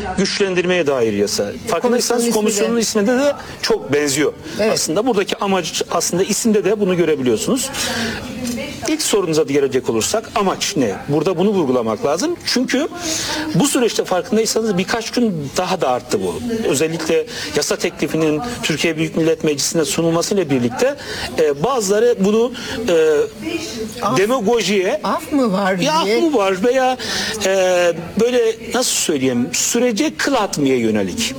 güçlendirmeye dair yasa. Farkındaysanız komisyonun isminde de çok benziyor. Evet. Aslında buradaki amaç, aslında isimde de bunu görebiliyorsunuz. İlk sorunuza gelecek olursak amaç ne? Burada bunu vurgulamak lazım. Çünkü bu süreçte farkındaysanız birkaç gün daha da arttı bu. Özellikle yasa teklifinin Türkiye Büyük Millet Meclisi'ne sunulmasıyla birlikte bazıları bunu demagojiye Af mı var diye. af mı var veya böyle nasıl söyleyeyim sürece kıl atmaya yönelik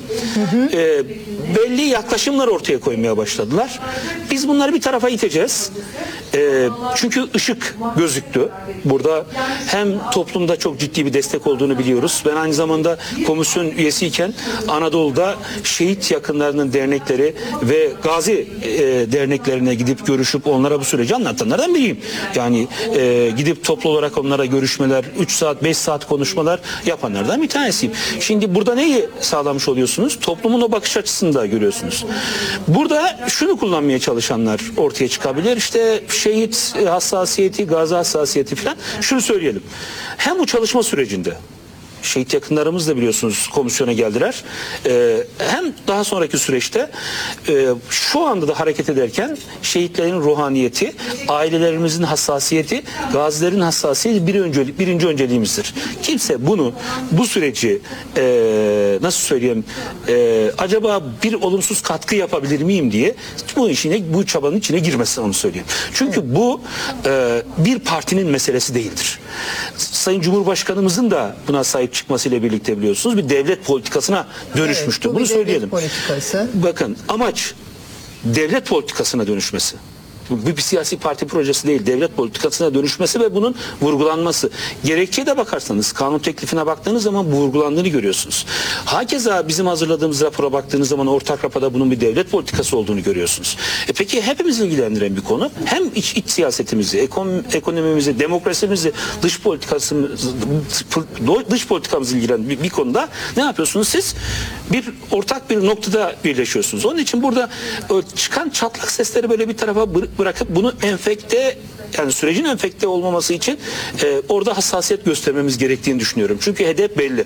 belli yaklaşımlar ortaya koymaya başladılar. Biz bunları bir tarafa iteceğiz. Çünkü ışık gözüktü. Burada hem toplumda çok ciddi bir destek olduğunu biliyoruz. Ben aynı zamanda komisyon üyesiyken Anadolu'da şehit yakınlarının dernekleri ve gazi derneklerine gidip görüşüp onlara bu süreci anlatanlardan biriyim. Yani gidip toplu olarak onlara görüşmeler, 3 saat, 5 saat konuşmalar yapanlardan bir tanesiyim. Şimdi burada neyi sağlamış oluyorsunuz? Toplumun o bakış açısını da görüyorsunuz. Burada şunu kullanmaya çalışanlar ortaya çıkabilir. İşte şehit hassasiyeti, gazi hassasiyeti falan. Şunu söyleyelim. Hem bu çalışma sürecinde şehit yakınlarımız da biliyorsunuz komisyona geldiler. Hem daha sonraki süreçte şu anda da hareket ederken şehitlerin ruhaniyeti, ailelerimizin hassasiyeti, gazilerin hassasiyeti birinci önceliğimizdir. Kimse bu süreci nasıl söyleyeyim acaba bir olumsuz katkı yapabilir miyim diye bu çabanın içine girmesin, onu söyleyeyim. Çünkü bu bir partinin meselesi değildir. Sayın Cumhurbaşkanımızın da buna sahip çıkmasıyla birlikte biliyorsunuz bir devlet politikasına dönüşmüştü. Evet, bunu söyleyelim. Politikası. Bakın amaç devlet politikasına dönüşmesi. Bu bir siyasi parti projesi değil, devlet politikasına dönüşmesi ve bunun vurgulanması. Gerekçeye de bakarsanız, kanun teklifine baktığınız zaman bu vurgulandığını görüyorsunuz. Hakeza bizim hazırladığımız rapora baktığınız zaman ortak raporda bunun bir devlet politikası olduğunu görüyorsunuz. Peki hepimizi ilgilendiren bir konu. Hem iç siyasetimizi, ekonomimizi, demokrasimizi, dış politikamızı ilgilen bir konuda ne yapıyorsunuz siz? Ortak bir noktada birleşiyorsunuz. Onun için burada çıkan çatlak sesleri böyle bir tarafa bırakıp bunu yani sürecin enfekte olmaması için orada hassasiyet göstermemiz gerektiğini düşünüyorum. Çünkü hedef belli.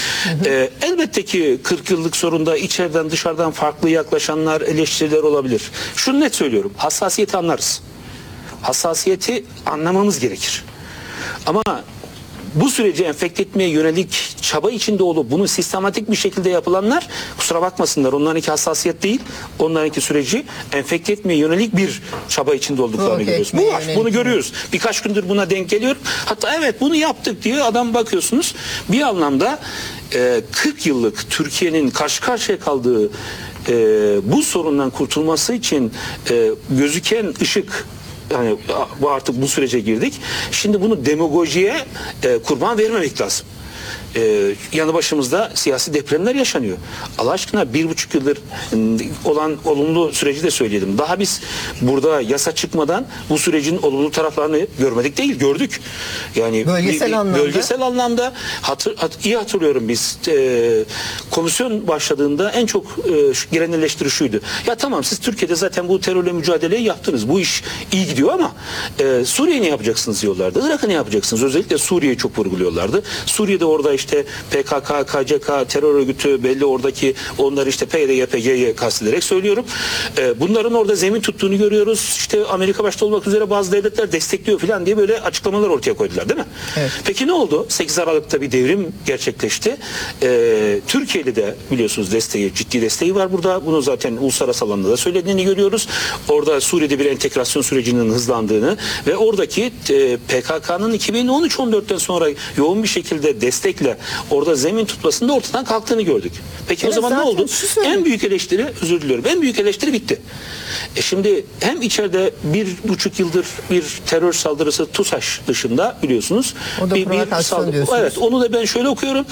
Elbette ki 40 yıllık sorunda içeriden dışarıdan farklı yaklaşanlar, eleştiriler olabilir. Şunu net söylüyorum. Hassasiyeti anlarız. Hassasiyeti anlamamız gerekir. Ama bu süreci enfekte etmeye yönelik çaba içinde olup bunu sistematik bir şekilde yapılanlar kusura bakmasınlar, onlarınki hassasiyet değil, onlarınki süreci enfekte etmeye yönelik bir çaba içinde olduklarını görüyoruz. Bu var, bunu görüyoruz. Birkaç gündür buna denk geliyor. Hatta evet bunu yaptık diye adam bakıyorsunuz bir anlamda 40 yıllık Türkiye'nin karşı karşıya kaldığı bu sorundan kurtulması için gözüken ışık. Yani bu artık bu sürece girdik. Şimdi bunu demagojiye kurban vermemek lazım. Yanı başımızda siyasi depremler yaşanıyor. Allah aşkına 1,5 yıldır olan olumlu süreci de söyleyelim. Daha biz burada yasa çıkmadan bu sürecin olumlu taraflarını görmedik değil, gördük. Yani bölgesel anlamda iyi hatırlıyorum biz komisyon başladığında en çok giren eleştiri şuydu. Ya tamam siz Türkiye'de zaten bu terörle mücadeleyi yaptınız. Bu iş iyi gidiyor ama Suriye ne yapacaksınız diyorlardı. Irak'ı ne yapacaksınız? Özellikle Suriye'yi çok vurguluyorlardı. Suriye'de orada işte PKK, KCK terör örgütü belli oradaki onları işte PYD, PG'ye kastederek söylüyorum. Bunların orada zemin tuttuğunu görüyoruz. İşte Amerika başta olmak üzere bazı devletler destekliyor falan diye böyle açıklamalar ortaya koydular değil mi? Evet. Peki ne oldu? 8 Aralık'ta bir devrim gerçekleşti. Türkiye'de de biliyorsunuz ciddi desteği var burada. Bunu zaten uluslararası alanda da söylediğini görüyoruz. Orada Suriye'de bir entegrasyon sürecinin hızlandığını ve oradaki PKK'nın 2013-14'ten sonra yoğun bir şekilde destekle orada zemin tutmasında ortadan kalktığını gördük. Peki o zaman ne oldu? En büyük eleştiri, özür diliyorum, en büyük eleştiri bitti. Şimdi hem içeride 1,5 yıldır bir terör saldırısı TUSAŞ dışında biliyorsunuz. O da bir saldırı. Evet, onu da ben şöyle okuyorum.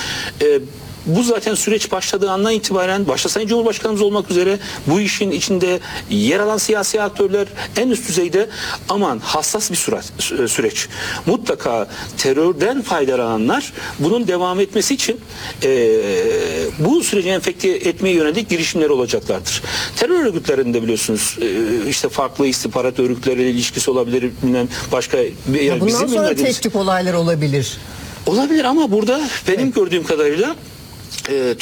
Bu zaten süreç başladığı andan itibaren başta Sayın Cumhurbaşkanımız olmak üzere bu işin içinde yer alan siyasi aktörler en üst düzeyde aman hassas bir süreç. Mutlaka terörden faydalananlar bunun devam etmesi için bu süreci enfekte etmeye yönelik girişimler olacaklardır. Terör örgütlerinde biliyorsunuz işte farklı istihbarat örgütleriyle ilişkisi olabilir, bilmem başka. Yani bundan sonra tek tip olaylar olabilir. Olabilir ama burada benim gördüğüm kadarıyla